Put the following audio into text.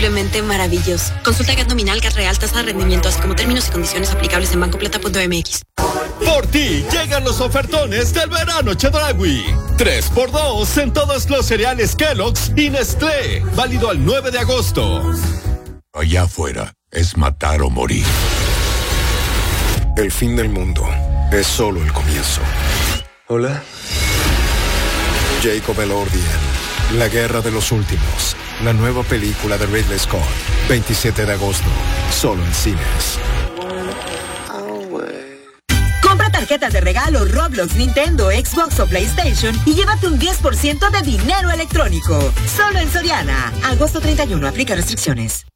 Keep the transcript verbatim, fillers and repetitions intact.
simplemente maravilloso. Consulta G A T nominal, G A T real, tasa de rendimiento, así como términos y condiciones aplicables en banco plata punto m x. Por ti llegan los ofertones del verano Chedraui. tres por dos en todos los cereales Kellogg's y Nestlé. Válido al nueve de agosto. Allá afuera es matar o morir. El fin del mundo es solo el comienzo. Hola. Jacob Elordi en La Guerra de los Últimos. La nueva película de Ridley Scott. veintisiete de agosto. Solo en cines. Compra tarjetas de regalo Roblox, Nintendo, Xbox o PlayStation y llévate un diez por ciento de dinero electrónico. Solo en Soriana. Agosto treinta y uno. Aplica restricciones.